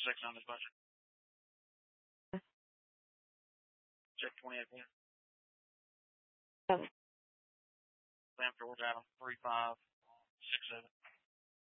6 on this budget. Check 28 points. Oh, Sam George Adams 3567.